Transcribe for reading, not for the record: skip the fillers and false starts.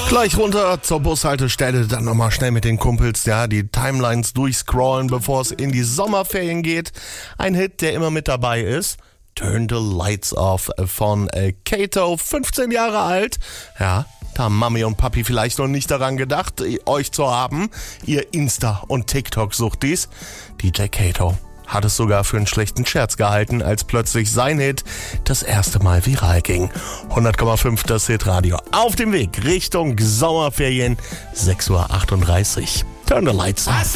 Gleich runter zur Bushaltestelle, dann nochmal schnell mit den Kumpels, die Timelines durchscrollen, bevor es in die Sommerferien geht. Ein Hit, der immer mit dabei ist. Turn the Lights Off von Kato, 15 Jahre alt. Ja, da haben Mami und Papi vielleicht noch nicht daran gedacht, euch zu haben. Ihr Insta- und TikTok-Suchtis. DJ Kato hat es sogar für einen schlechten Scherz gehalten, als plötzlich sein Hit das erste Mal viral ging. 100,5 das Hitradio. Auf dem Weg Richtung Sommerferien, 6:38 Uhr. Turn the Lights Off.